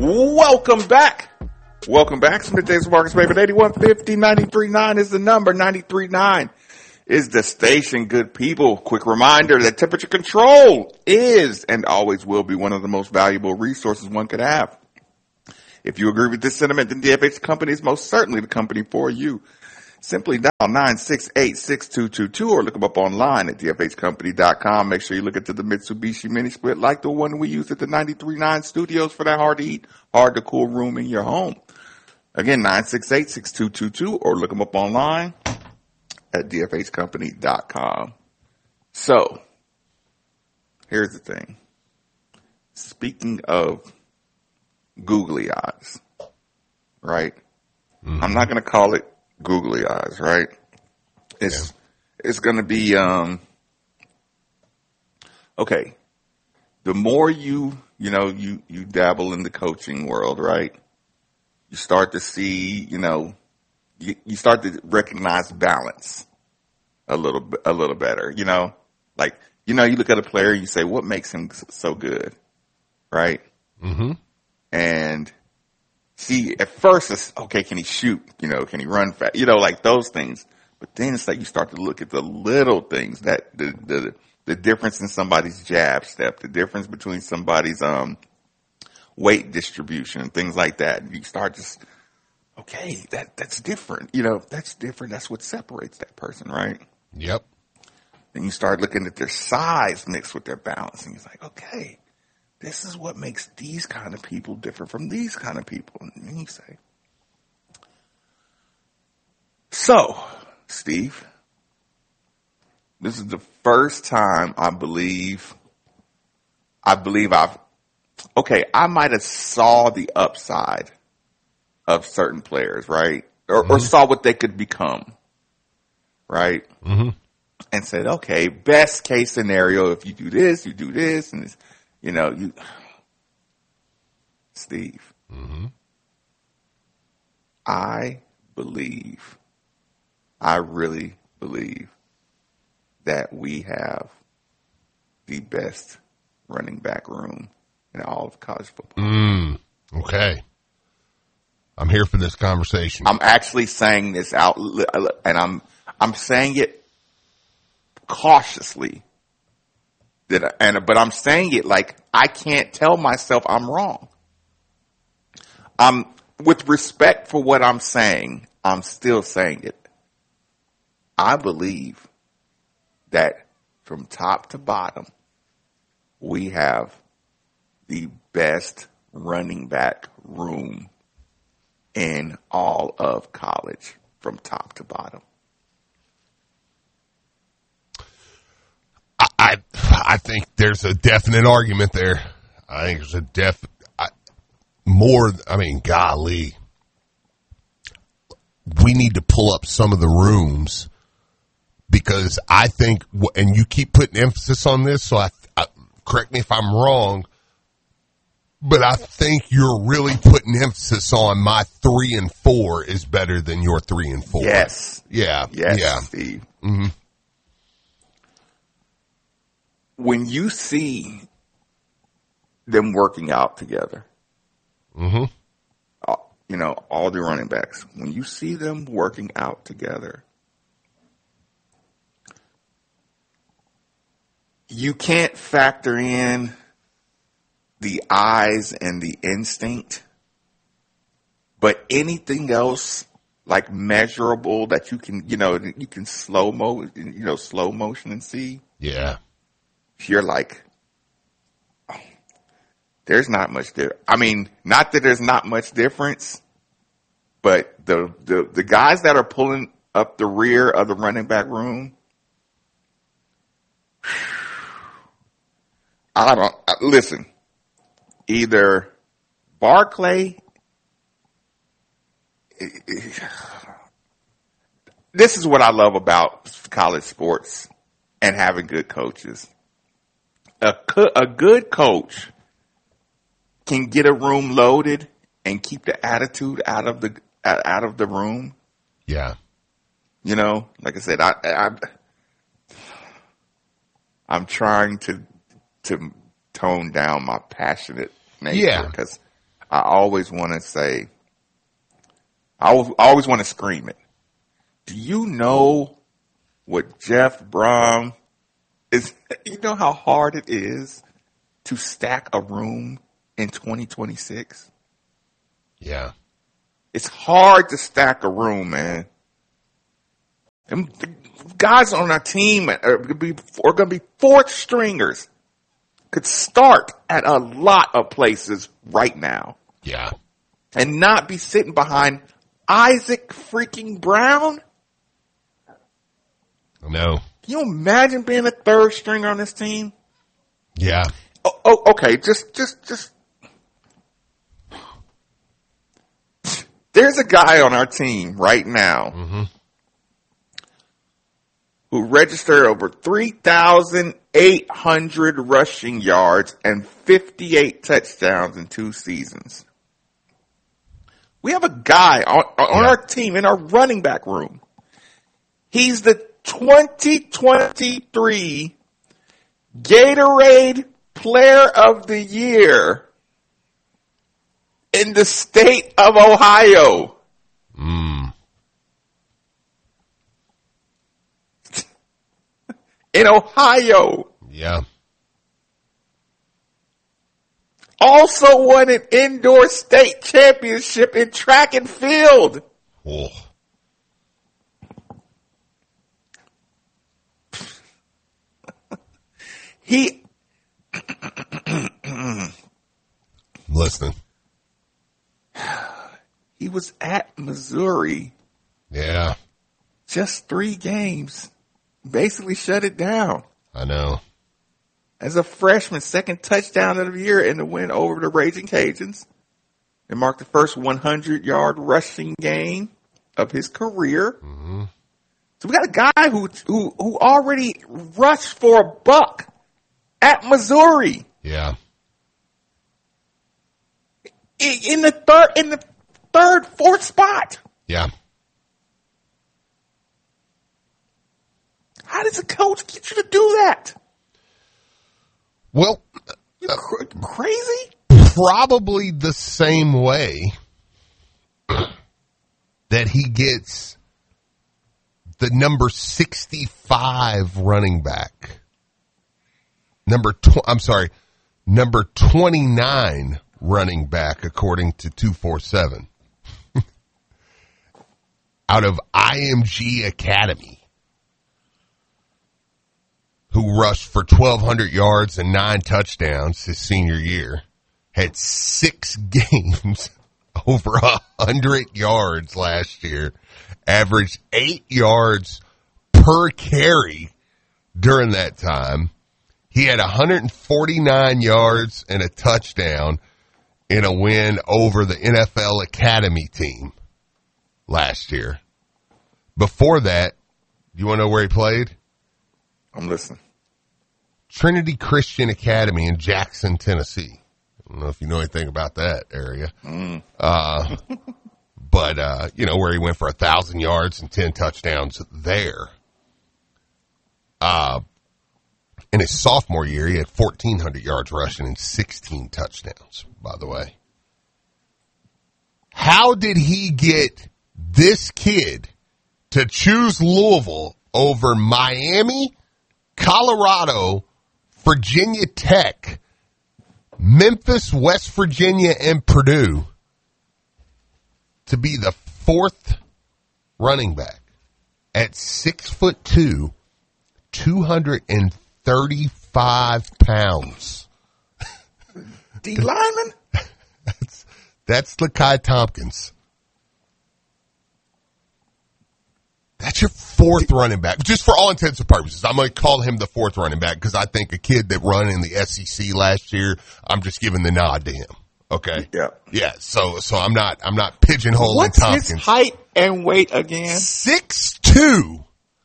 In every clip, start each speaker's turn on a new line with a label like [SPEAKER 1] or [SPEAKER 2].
[SPEAKER 1] Welcome back. Welcome back. Smith Davis Marcus Paper 8150 93.9 is the number. 93.9 is the station. Good people. Quick reminder that temperature control is and always will be one of the most valuable resources one could have. If you agree with this sentiment, then DFH Company is most certainly the company for you. Simply dial 968-6222 or look them up online at dfhcompany.com. Make sure you look into the Mitsubishi Mini Split like the one we use at the 93.9 studios for that hard to eat, hard to cool room in your home. Again, 968-6222 or look them up online at dfhcompany.com. So, here's the thing. Speaking of googly eyes, right? Mm-hmm. I'm not going to call it googly eyes, right? It's going to be, okay. The more you dabble in the coaching world, right? You start to see, you start to recognize balance a little better, like, you look at a player and you say, what makes him so good? Right? Mm-hmm. And see, at first it's, okay, can he shoot? Can he run fast? Like those things. But then it's like you start to look at the little things that the difference in somebody's jab step, the difference between somebody's, weight distribution and things like that. You start just, okay, that's different. That's different. That's what separates that person, right?
[SPEAKER 2] Yep.
[SPEAKER 1] Then you start looking at their size mixed with their balance, and you're like, okay, this is what makes these kind of people different from these kind of people. And then you say, so, Steve, this is the first time I might have saw the upside of certain players, right? Or saw what they could become, right? Mm-hmm. And said, okay, best case scenario, if you do this, and it's, Steve, mm-hmm. I really believe that we have the best running back room in all of college football.
[SPEAKER 2] Okay. I'm here for this conversation.
[SPEAKER 1] I'm actually saying this out, and I'm saying it cautiously. But I'm saying it like I can't tell myself I'm wrong. With respect for what I'm saying, I'm still saying it. I believe that from top to bottom, we have the best running back room in all of college from top to bottom.
[SPEAKER 2] I think there's a definite argument there. I think there's golly. We need to pull up some of the rooms because I think, and you keep putting emphasis on this, so I correct me if I'm wrong, but I think you're really putting emphasis on my 3 and 4 is better than your 3 and 4.
[SPEAKER 1] Yes.
[SPEAKER 2] Yeah.
[SPEAKER 1] Yes,
[SPEAKER 2] yeah.
[SPEAKER 1] Steve.
[SPEAKER 2] Mm-hmm.
[SPEAKER 1] When you see them working out together,
[SPEAKER 2] mm-hmm.
[SPEAKER 1] All the running backs, when you see them working out together, you can't factor in the eyes and the instinct, but anything else like measurable that you can, you can slow motion and see.
[SPEAKER 2] Yeah.
[SPEAKER 1] You're like, there's not much there. I mean, not that there's not much difference, but the guys that are pulling up the rear of the running back room, listen, either Barclay, this is what I love about college sports and having good coaches. A good coach can get a room loaded and keep the attitude out of the room.
[SPEAKER 2] Yeah.
[SPEAKER 1] Like I said, I'm trying to tone down my passionate nature because I always want to say, I always want to scream it. Do you know what Jeff Brom is? You know how hard it is to stack a room in 2026?
[SPEAKER 2] Yeah.
[SPEAKER 1] It's hard to stack a room, man. And the guys on our team are going to be fourth stringers. Could start at a lot of places right now.
[SPEAKER 2] Yeah.
[SPEAKER 1] And not be sitting behind Isaac freaking Brown.
[SPEAKER 2] No.
[SPEAKER 1] Can you imagine being a third stringer on this team?
[SPEAKER 2] Yeah.
[SPEAKER 1] Oh, okay. Just. There's a guy on our team right now who registered over 3,800 rushing yards and 58 touchdowns in 2 seasons. We have a guy on our team in our running back room. He's the 2023 Gatorade Player of the Year in the state of Ohio. In Ohio.
[SPEAKER 2] Yeah.
[SPEAKER 1] Also won an indoor state championship in track and field.
[SPEAKER 2] Oh. Listening.
[SPEAKER 1] He was at Missouri.
[SPEAKER 2] Yeah.
[SPEAKER 1] Just 3 games. Basically shut it down.
[SPEAKER 2] I know.
[SPEAKER 1] As a freshman, second touchdown of the year in the win over the Raging Cajuns. It marked the first 100-yard rushing game of his career. So we got a guy who already rushed for $1 at Missouri.
[SPEAKER 2] Yeah.
[SPEAKER 1] In the third, fourth spot.
[SPEAKER 2] Yeah.
[SPEAKER 1] How does a coach get you to do that?
[SPEAKER 2] Well,
[SPEAKER 1] You crazy?
[SPEAKER 2] probably the same way that he gets the number 65 running back. Number 29 running back, according to 247, out of IMG Academy, who rushed for 1,200 yards and 9 touchdowns his senior year, had 6 games over 100 yards last year, averaged 8 yards per carry during that time. He had 149 yards and a touchdown in a win over the NFL Academy team last year. Before that, you want to know where he played?
[SPEAKER 1] I'm listening.
[SPEAKER 2] Trinity Christian Academy in Jackson, Tennessee. I don't know if you know anything about that area. But where he went for 1,000 yards and 10 touchdowns there. In his sophomore year, he had 1,400 yards rushing and 16 touchdowns, by the way. How did he get this kid to choose Louisville over Miami, Colorado, Virginia Tech, Memphis, West Virginia, and Purdue to be the 4th running back at 6'2", 235 pounds?
[SPEAKER 1] D lineman?
[SPEAKER 2] That's Lakai Tompkins. That's your 4th running back. Just for all intents and purposes, I'm going to call him the 4th running back because I think a kid that run in the SEC last year, I'm just giving the nod to him. Okay.
[SPEAKER 1] Yeah.
[SPEAKER 2] Yeah. So I'm not pigeonholing
[SPEAKER 1] What's
[SPEAKER 2] Tompkins.
[SPEAKER 1] his height and weight again?
[SPEAKER 2] 6'2",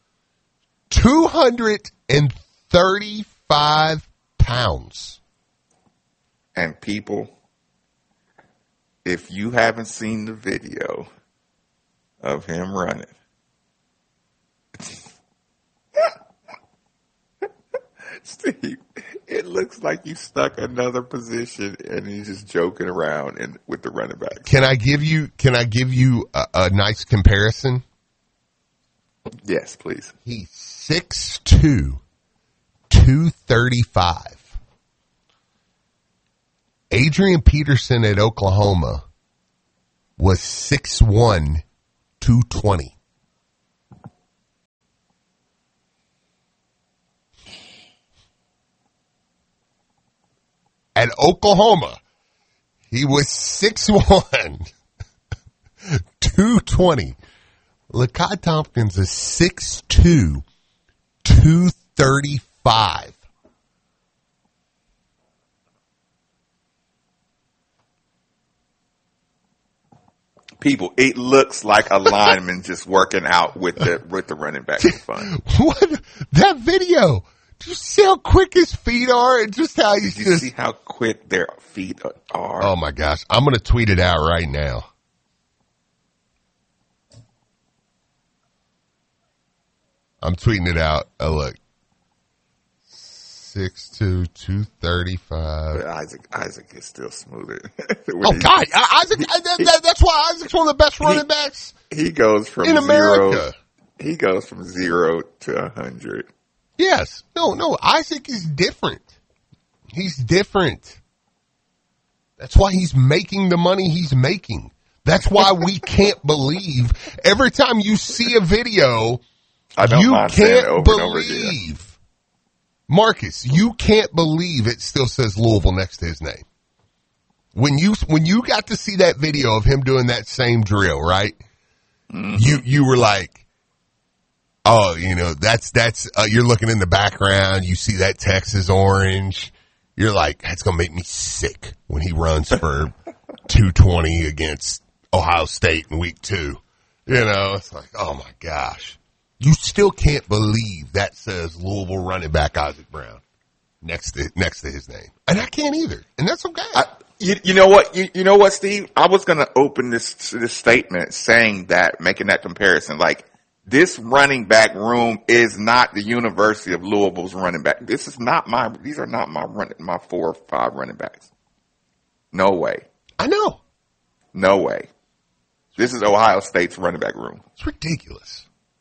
[SPEAKER 2] 235 pounds.
[SPEAKER 1] And people, if you haven't seen the video of him running, Steve, it looks like you stuck another position and he's just joking around with the running back.
[SPEAKER 2] Can I give you a nice comparison?
[SPEAKER 1] Yes, please.
[SPEAKER 2] He's 6'2", 235. Adrian Peterson at Oklahoma was 6'1", 220. At Oklahoma, he was 6'1", 220. Lakai Tompkins is 6'2", 235.
[SPEAKER 1] People, it looks like a lineman just working out with the running back for fun.
[SPEAKER 2] What? That video. Do you see how quick his feet are and just how he's
[SPEAKER 1] Did you see how quick their feet are?
[SPEAKER 2] Oh my gosh. I'm going to tweet it out right now. I'm tweeting it out. Oh, look. 6'2", 235.
[SPEAKER 1] But Isaac is still smoother.
[SPEAKER 2] Oh, God. Isaac, that's why Isaac's one of the best running backs
[SPEAKER 1] he goes from
[SPEAKER 2] in America.
[SPEAKER 1] He goes from 0 to 100.
[SPEAKER 2] Yes. No. Isaac is different. He's different. That's why he's making the money he's making. That's why we can't believe every time you see a video, you can't believe. Marcus, you can't believe it still says Louisville next to his name. When you got to see that video of him doing that same drill, right? Mm-hmm. You were like, oh, that's you're looking in the background, you see that Texas orange. You're like, that's going to make me sick when he runs for 220 against Ohio State in week 2. It's like, oh my gosh. You still can't believe that says Louisville running back Isaac Brown next to his name. And I can't either. And that's okay.
[SPEAKER 1] You know what? You know what, Steve? I was going to open this statement saying that, making that comparison. Like, this running back room is not the University of Louisville's running back. These are not my 4 or 5 running backs. No way.
[SPEAKER 2] I know.
[SPEAKER 1] No way. This is Ohio State's running back room.
[SPEAKER 2] It's ridiculous.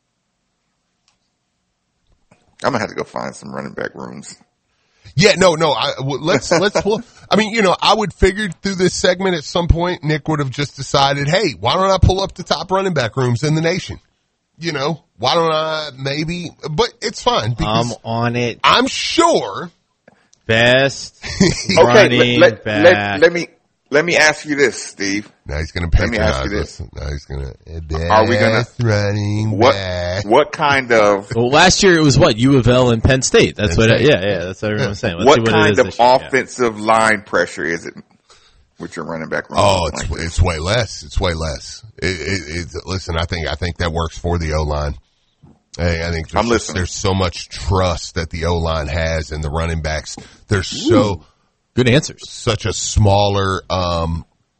[SPEAKER 1] I'm gonna have to go find some running back rooms.
[SPEAKER 2] Yeah, no. Let's. I mean, I would figure through this segment at some point, Nick would have just decided, hey, why don't I pull up the top running back rooms in the nation? Why don't I maybe? But it's fine. Because
[SPEAKER 3] I'm on it.
[SPEAKER 2] I'm sure.
[SPEAKER 3] Best
[SPEAKER 1] running back. Let me ask you this, Steve.
[SPEAKER 2] Now he's going to patronize us. Now he's going to. Are we going to running back?
[SPEAKER 1] What kind of?
[SPEAKER 3] Well, last year it was what U of L and Penn State. That's what. That's what everyone was saying.
[SPEAKER 1] Let's what kind of offensive line pressure is it with your running back?
[SPEAKER 2] Oh, it's way less. It's way less. Listen, I think that works for the O-line. Hey, I think there's so much trust that the O-line has in the running backs. They're so.
[SPEAKER 3] Good answers.
[SPEAKER 2] Such a smaller, I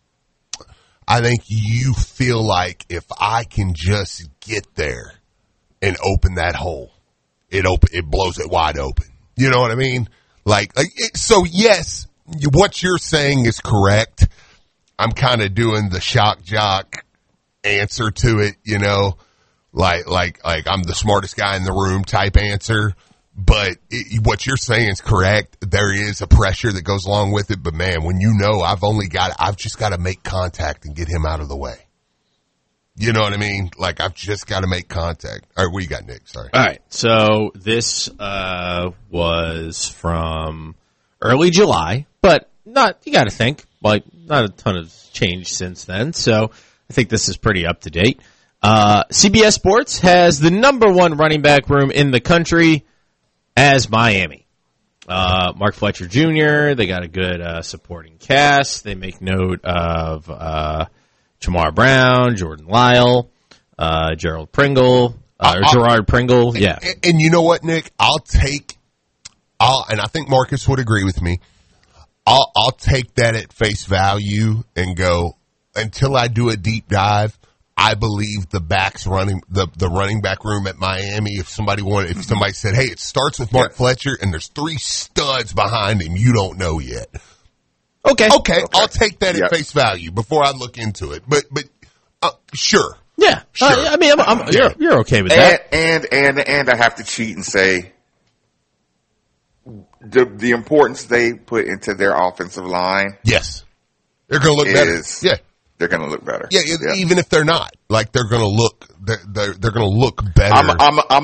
[SPEAKER 2] think you feel like if I can just get there and open that hole, it blows it wide open. You know what I mean? So yes, what you're saying is correct. I'm kind of doing the shock jock answer to it, like I'm the smartest guy in the room type answer. But what you're saying is correct. There is a pressure that goes along with it. But man, when I've just got to make contact and get him out of the way. You know what I mean? Like I've just got to make contact. All right, what you got, Nick? Sorry.
[SPEAKER 3] All right. So this was from early July, but you got to think, not a ton of change since then. So I think this is pretty up to date. CBS Sports has the number 1 running back room in the country as Miami. Mark Fletcher Jr., they got a good supporting cast. They make note of Jamar Brown, Jordan Lyle, Gerard Pringle. Yeah.
[SPEAKER 2] And you know what, Nick? and I think Marcus would agree with me. I'll take that at face value and go, until I do a deep dive, I believe the running back room at Miami, if somebody said, hey, it starts with Mark Fletcher and there's 3 studs behind him you don't know yet. Okay, I'll take that at face value before I look into it. But sure.
[SPEAKER 3] Yeah. Sure. I mean, you're okay with that.
[SPEAKER 1] And I have to cheat and say the importance they put into their offensive line.
[SPEAKER 2] Yes. They're going to look better. Yeah.
[SPEAKER 1] They're going to look better.
[SPEAKER 2] Yeah, even if they're not, like they're going to look, they're going to look better.
[SPEAKER 1] I'm